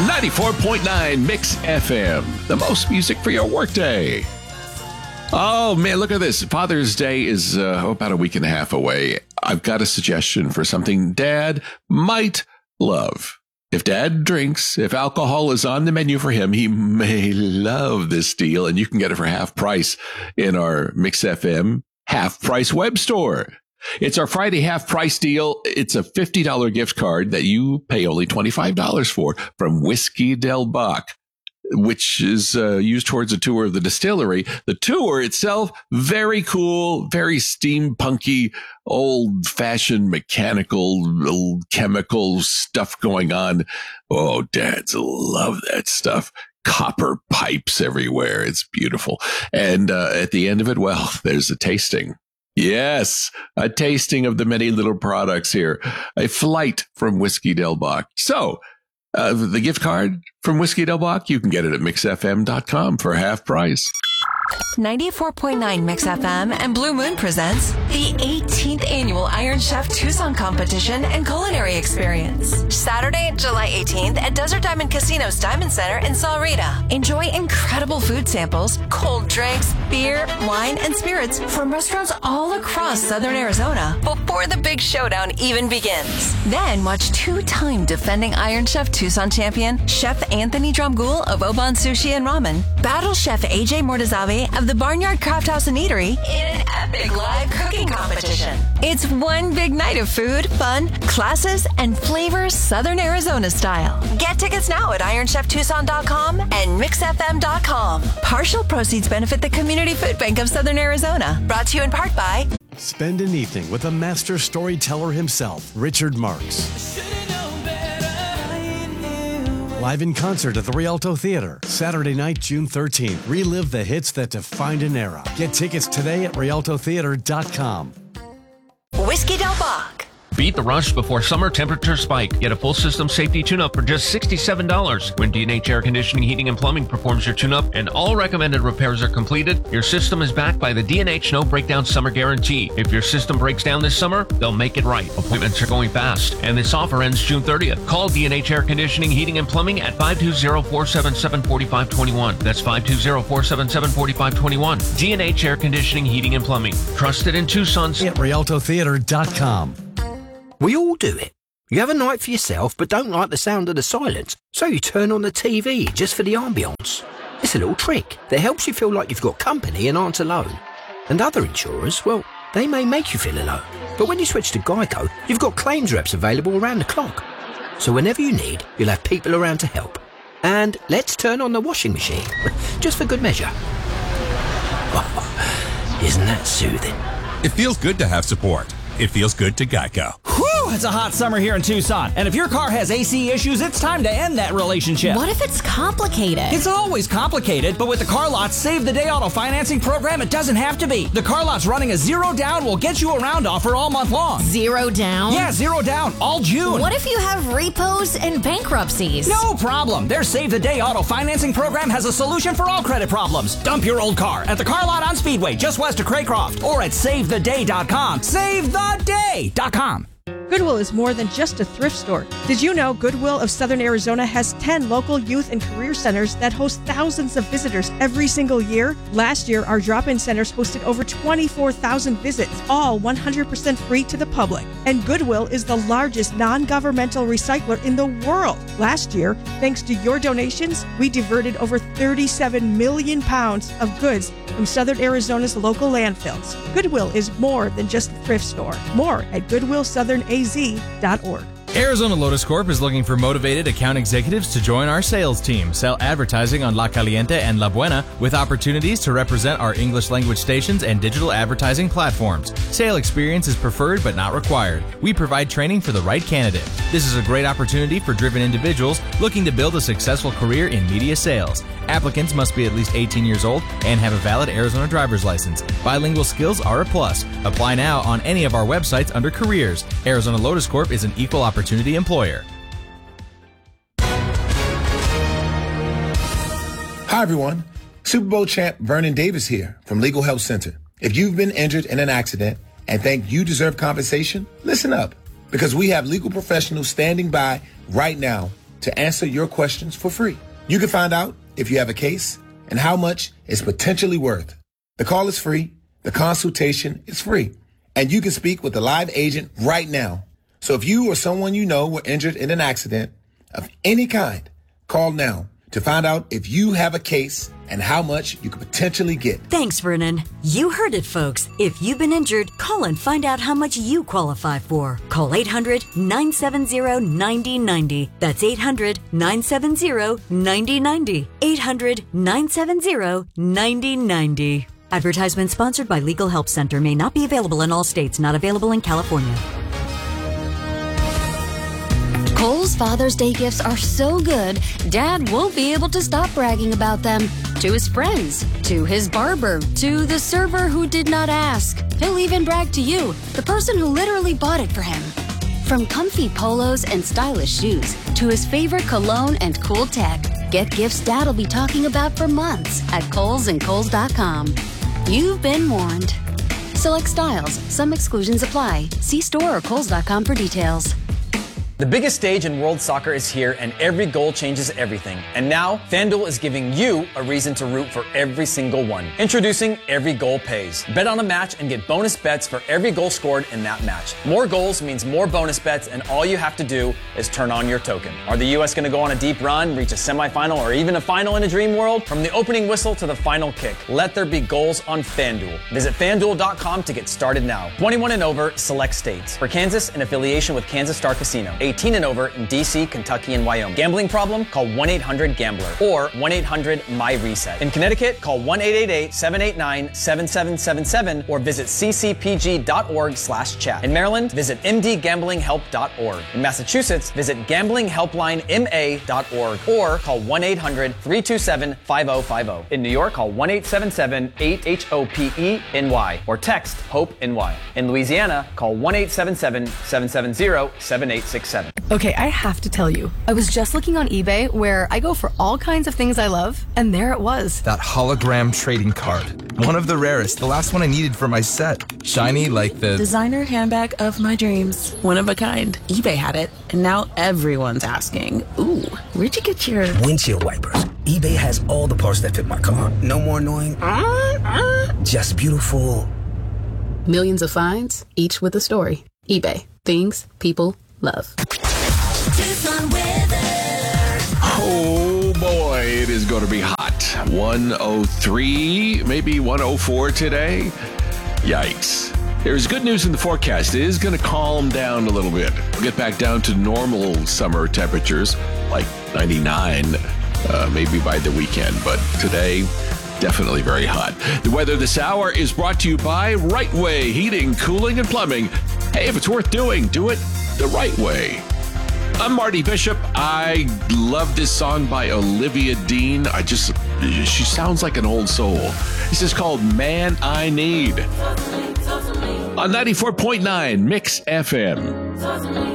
94.9 Mix FM, the most music for your workday. Oh, man, look at this. Father's Day is about a week and a half away. I've got a suggestion for something Dad might love. If Dad drinks, if alcohol is on the menu for him, he may love this deal, and you can get it for half price in our Mix FM half price web store. It's our Friday half price deal. It's a $50 gift card that you pay only $25 for from Whiskey Del Bach, which is used towards a tour of the distillery. The tour itself, very cool, very steampunky, old-fashioned mechanical, chemical stuff going on. Oh, dads love that stuff. Copper pipes everywhere. It's beautiful. And at the end of it, well, there's a tasting. Yes, a tasting of the many little products here. A flight from Whiskey Del Bach. So, the gift card from Whiskey Del Bach, you can get it at mixfm.com for half price. 94.9 Mix FM and Blue Moon presents the 18th annual Iron Chef Tucson competition and culinary experience. Saturday, July 18th at Desert Diamond Casino's Diamond Center in Sahuarita. Enjoy incredible food samples, cold drinks, beer, wine, and spirits from restaurants all across Southern Arizona before the big showdown even begins. Then watch two-time defending Iron Chef Tucson champion Chef Anthony Drumgoole of Oban Sushi and Ramen battle Chef AJ Mortazavi of the Barnyard Craft House and Eatery in an epic live cooking competition. It's one big night of food, fun, classes, and flavors Southern Arizona style. Get tickets now at IronChefTucson.com and MixFM.com. Partial proceeds benefit the Community Food Bank of Southern Arizona. Brought to you in part by... Spend an evening with a master storyteller himself, Richard Marx. Live in concert at the Rialto Theater, Saturday night, June 13th. Relive the hits that defined an era. Get tickets today at rialtotheater.com. Whiskey Del Bach. Beat the rush before summer temperatures spike. Get a full system safety tune-up for just $67. When D&H Air Conditioning, Heating, and Plumbing performs your tune-up and all recommended repairs are completed, your system is backed by the D&H No Breakdown Summer Guarantee. If your system breaks down this summer, they'll make it right. Appointments are going fast, and this offer ends June 30th. Call D&H Air Conditioning, Heating, and Plumbing at 520-477-4521. That's 520-477-4521. D&H Air Conditioning, Heating, and Plumbing. Trusted in Tucson. At rialtotheater.com. We all do it. You have a night for yourself but don't like the sound of the silence, so you turn on the TV just for the ambience. It's a little trick that helps you feel like you've got company and aren't alone. And other insurers, well, they may make you feel alone. But when you switch to Geico, you've got claims reps available around the clock. So whenever you need, you'll have people around to help. And let's turn on the washing machine, just for good measure. Oh, isn't that soothing? It feels good to have support. It feels good to Geico. Whew, it's a hot summer here in Tucson. And if your car has AC issues, it's time to end that relationship. What if it's complicated? It's always complicated, but with the Car Lot's Save the Day Auto Financing program, it doesn't have to be. The Car Lot's running a zero down will get you around offer all month long. Zero down? Yeah, zero down, all June. What if you have repos and bankruptcies? No problem. Their Save the Day Auto Financing program has a solution for all credit problems. Dump your old car at the Car Lot on Speedway, just west of Craycroft, or at SaveTheDay.com. SaveTheDay.com. Goodwill is more than just a thrift store. Did you know Goodwill of Southern Arizona has 10 local youth and career centers that host thousands of visitors every single year? Last year, our drop-in centers hosted over 24,000 visits, all 100% free to the public. And Goodwill is the largest non-governmental recycler in the world. Last year, thanks to your donations, we diverted over 37 million pounds of goods from Southern Arizona's local landfills. Goodwill is more than just a thrift store. More at GoodwillSouthernAZ.org. Arizona Lotus Corp is looking for motivated account executives to join our sales team, sell advertising on La Caliente and La Buena, with opportunities to represent our English language stations and digital advertising platforms. Sale experience is preferred but not required. We provide training for the right candidate. This is a great opportunity for driven individuals looking to build a successful career in media sales. Applicants must be at least 18 years old and have a valid Arizona driver's license. Bilingual skills are a plus. Apply now on any of our websites under careers. Arizona Lotus Corp is an equal opportunity employer. Hi, everyone. Super Bowl champ Vernon Davis here from Legal Help Center. If you've been injured in an accident and think you deserve compensation, listen up, because we have legal professionals standing by right now to answer your questions for free. You can find out if you have a case and how much it's potentially worth. The call is free. The consultation is free. And you can speak with a live agent right now. So if you or someone you know were injured in an accident of any kind, call now to find out if you have a case and how much you could potentially get. Thanks, Vernon. You heard it, folks. If you've been injured, call and find out how much you qualify for. Call 800-970-9090. That's 800-970-9090. 800-970-9090. Advertisement sponsored by Legal Help Center. May not be available in all states. Not available in California. Kohl's Father's Day gifts are so good, Dad won't be able to stop bragging about them. To his friends, to his barber, to the server who did not ask. He'll even brag to you, the person who literally bought it for him. From comfy polos and stylish shoes, to his favorite cologne and cool tech. Get gifts Dad'll be talking about for months at Kohl's and Kohl's.com. You've been warned. Select styles. Some exclusions apply. See store or Kohl's.com for details. The biggest stage in world soccer is here, and every goal changes everything. And now, FanDuel is giving you a reason to root for every single one. Introducing Every Goal Pays. Bet on a match and get bonus bets for every goal scored in that match. More goals means more bonus bets, and all you have to do is turn on your token. Are the U.S. going to go on a deep run, reach a semifinal, or even a final in a dream world? From the opening whistle to the final kick, let there be goals on FanDuel. Visit FanDuel.com to get started now. 21 and over, select states. For Kansas, in affiliation with Kansas Star Casino. 18 and over in D.C., Kentucky, and Wyoming. Gambling problem? Call 1-800-GAMBLER or 1-800-MY-RESET. In Connecticut, call 1-888-789-7777 or visit ccpg.org/chat. In Maryland, visit mdgamblinghelp.org. In Massachusetts, visit gamblinghelplinema.org or call 1-800-327-5050. In New York, call 1-877-8-HOPE-NY or text HOPE-NY. In Louisiana, call 1-877-770-7867. Okay, I have to tell you, I was just looking on eBay where I go for all kinds of things I love, and there it was. That hologram trading card. One of the rarest, the last one I needed for my set. Shiny like the designer handbag of my dreams. One of a kind. eBay had it, and now everyone's asking, ooh, where'd you get your windshield wipers? eBay has all the parts that fit my car. No more annoying, just beautiful. Millions of finds, each with a story. eBay. Things people love. Oh boy, it is going to be hot. 103, maybe 104 today. Yikes. There's good news in the forecast. It is going to calm down a little bit. We'll get back down to normal summer temperatures, like 99, maybe by the weekend. But today, definitely very hot. The weather this hour is brought to you by Right Way Heating, Cooling, and Plumbing. Hey, if it's worth doing, do it the right way. I'm Marty Bishop. I love this song by Olivia Dean. She sounds like an old soul. This is called Man I Need on 94.9 Mix FM.